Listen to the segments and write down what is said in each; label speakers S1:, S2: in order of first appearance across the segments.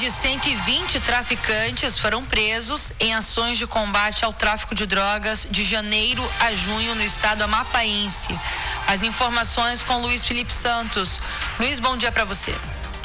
S1: de 120 traficantes foram presos em ações de combate ao tráfico de drogas de janeiro a junho no estado amapáense. As informações com Luiz Felipe Santos. Luiz, bom dia para você.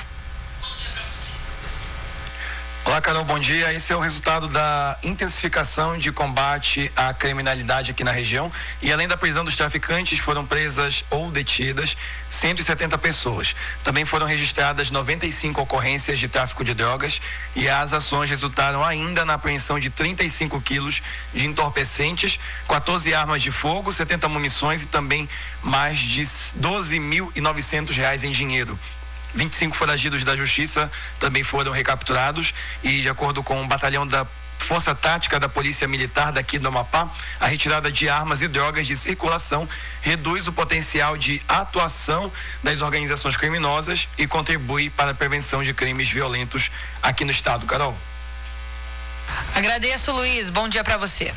S2: Olá, Carol, bom dia. Esse é o resultado da intensificação de combate à criminalidade aqui na região. E além da prisão dos traficantes, foram presas ou detidas 170 pessoas. Também foram registradas 95 ocorrências de tráfico de drogas e as ações resultaram ainda na apreensão de 35 quilos de entorpecentes, 14 armas de fogo, 70 munições e também mais de R$12.900 em dinheiro. 25 foragidos da Justiça também foram recapturados e, de acordo com o batalhão da Força Tática da Polícia Militar daqui do Amapá, a retirada de armas e drogas de circulação reduz o potencial de atuação das organizações criminosas e contribui para a prevenção de crimes violentos aqui no estado. Carol.
S1: Agradeço, Luiz. Bom dia para você.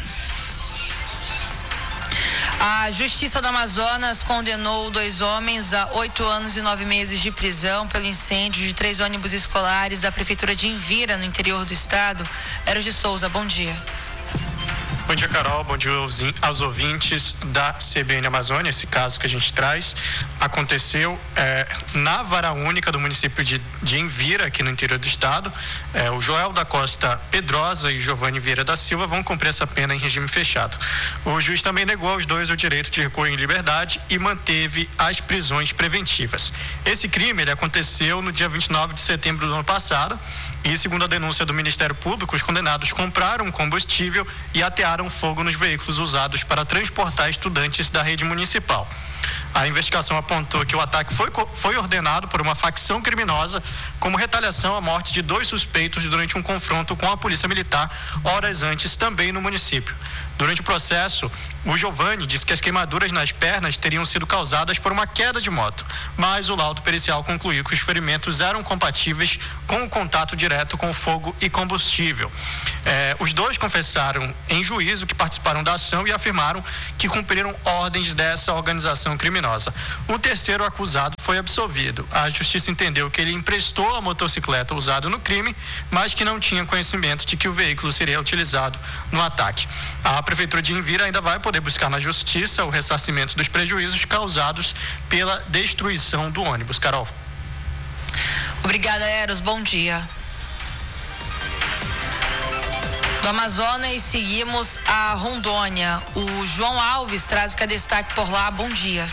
S1: A Justiça do Amazonas condenou 2 homens a 8 anos e 9 meses de prisão pelo incêndio de 3 ônibus escolares da Prefeitura de Envira, no interior do estado. Eros de Souza, bom dia.
S3: Bom dia, Carol. Bom dia aos ouvintes da CBN Amazônia. Esse caso que a gente traz aconteceu na vara única do município de Envira, aqui no interior do estado. O Joel da Costa Pedrosa e Giovanni Vieira da Silva vão cumprir essa pena em regime fechado. O juiz também negou aos 2 o direito de recuo em liberdade e manteve as prisões preventivas. Esse crime ele aconteceu no dia 29 de setembro do ano passado e, segundo a denúncia do Ministério Público, os condenados compraram combustível e atearam fogo nos veículos usados para transportar estudantes da rede municipal. A investigação apontou que o ataque foi ordenado por uma facção criminosa como retaliação à morte de 2 suspeitos durante um confronto com a polícia militar horas antes também no município. Durante o processo, o Giovanni disse que as queimaduras nas pernas teriam sido causadas por uma queda de moto, mas o laudo pericial concluiu que os ferimentos eram compatíveis com o contato direto com fogo e combustível. Os 2 confessaram em juízo que participaram da ação e afirmaram que cumpriram ordens dessa organização criminosa. O 3º acusado foi absolvido. A justiça entendeu que ele emprestou a motocicleta usada no crime, mas que não tinha conhecimento de que o veículo seria utilizado no ataque. A Prefeitura de Envira ainda vai poder buscar na Justiça o ressarcimento dos prejuízos causados pela destruição do ônibus. Carol.
S1: Obrigada, Eros. Bom dia. Do Amazonas, seguimos a Rondônia. O João Alves traz o que é destaque por lá. Bom dia.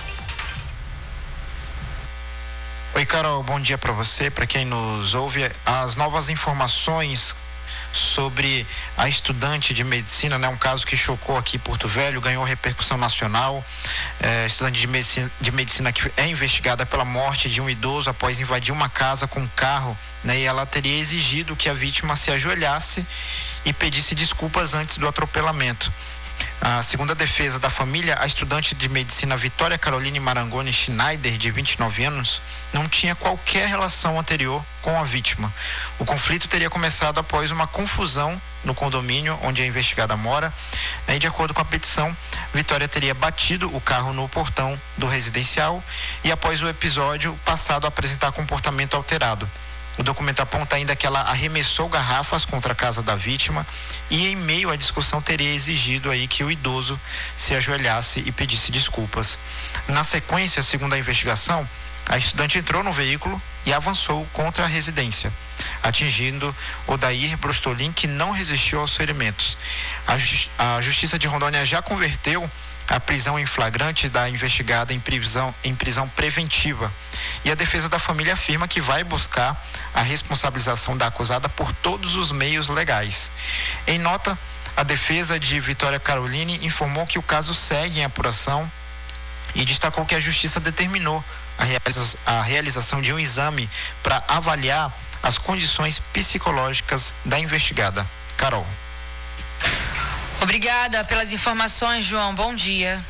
S4: Oi, Carol. Bom dia para você, para quem nos ouve. As novas informações sobre a estudante de medicina, um caso que chocou aqui em Porto Velho, ganhou repercussão nacional. Estudante de medicina que é investigada pela morte de um idoso após invadir uma casa com um carro, e ela teria exigido que a vítima se ajoelhasse e pedisse desculpas antes do atropelamento. Segundo a defesa da família, a estudante de medicina Vitória Caroline Marangoni Schneider, de 29 anos, não tinha qualquer relação anterior com a vítima. O conflito teria começado após uma confusão no condomínio onde a investigada mora. De acordo com a petição, Vitória teria batido o carro no portão do residencial e, após o episódio, passado a apresentar comportamento alterado. O documento aponta ainda que ela arremessou garrafas contra a casa da vítima e, em meio à discussão, teria exigido aí que o idoso se ajoelhasse e pedisse desculpas. Na sequência, segundo a investigação, a estudante entrou no veículo e avançou contra a residência, atingindo Odair Brostolin, que não resistiu aos ferimentos. A Justiça de Rondônia já converteu a prisão em flagrante da investigada em prisão preventiva. E a defesa da família afirma que vai buscar a responsabilização da acusada por todos os meios legais. Em nota, a defesa de Vitória Caroline informou que o caso segue em apuração e destacou que a Justiça determinou a realização de um exame para avaliar as condições psicológicas da investigada. Carol.
S1: Obrigada pelas informações, João. Bom dia.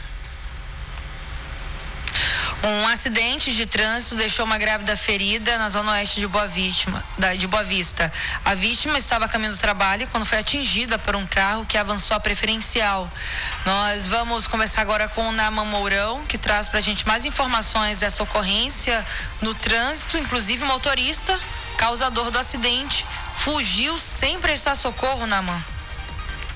S1: Um acidente de trânsito deixou uma grávida ferida na zona oeste de Boa Vista. A vítima estava a caminho do trabalho quando foi atingida por um carro que avançou a preferencial. Nós vamos conversar agora com o Naman Mourão, que traz para a gente mais informações dessa ocorrência no trânsito, inclusive o motorista causador do acidente, fugiu sem prestar socorro, Naman.